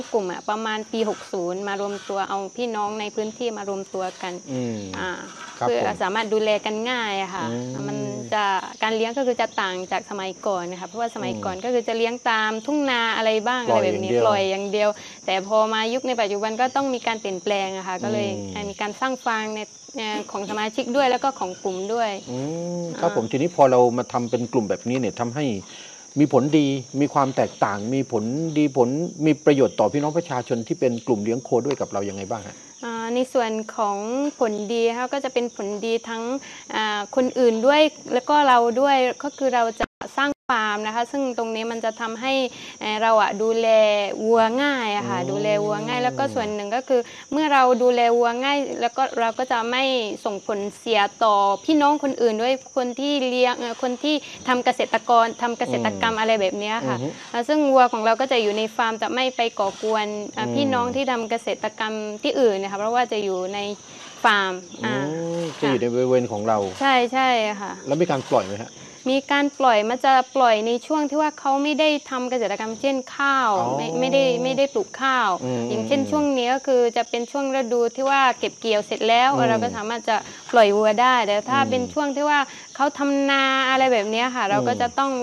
กลุ่มประมาณปี60มารวมตัวเอาพี่น้องในพื้นที่มารวมตัวกันเพื่อสามารถดูแลกันง่ายค่ะมันจะการเลี้ยงก็คือจะต่างจากสมัยก่อนนะคะเพราะว่าสมัยก่อนก็คือจะเลี้ยงตามทุ่งนาอะไรบ้างอะไรแบบนี้ปล่อยอย่างเดียวแต่พอมายุคในปัจจุบันก็ต้องมีการเปลี่ยนแปลงอะค่ะก็เลยมีการสร้างฟาร์มในของสมาชิกด้วยแล้วก็ของกลุ่มด้วยครับผมทีนี้พอเรามาทำเป็นกลุ่มแบบนี้เนี่ยทำให้มีผลดีมีความแตกต่างมีผลดีมีประโยชน์ต่อพี่น้องประชาชนที่เป็นกลุ่มเลี้ยงโคด้วยกับเรายังไงบ้างฮะในส่วนของผลดีค่ะก็จะเป็นผลดีทั้งคนอื่นด้วยแล้วก็เราด้วยก็คือเราจะสร้างฟาร์มนะคะซึ่งตรงนี้มันจะทำให้เราดูแลวัวง่ายค่ะดูแลวัวง่ายแล้วก็ส่วนหนึ่งก็คือเมื่อเราดูแลวัวง่ายแล้วก็เราก็จะไม่ส่งผลเสียต่อพี่น้องคนอื่นด้วยคนที่เลี้ยงคนที่ทำเกษตรกรทำเกษตรกรรมอะไรแบบนี้ค่ะซึ่งวัวของเราก็จะอยู่ในฟาร์มจะไม่ไปก่อกวนพี่น้องที่ทำเกษตรกรรมที่อื่นนะคะเพราะว่าจะอยู่ในฟาร์มจะอยู่ในบริเวณของเราใช่ใช่ค่ะแล้วมีการปล่อยไหมฮะมีการปล่อยมันจะปล่อยในช่วงที่ว่าเขาไม่ได้ทำเกษตรกรรมเช่นข้าวไม่ได้ปลูกข้าวอย่างเช่นช่วงนี้ก็คือจะเป็นช่วงฤดูที่ว่าเก็บเกี่ยวเสร็จแล้วเราก็สามารถจะปล่อยวัวได้แต่ถ้าเป็นช่วงที่ว่าเขาทำนาอะไรแบบนี้ค่ะเราก็จะต้อง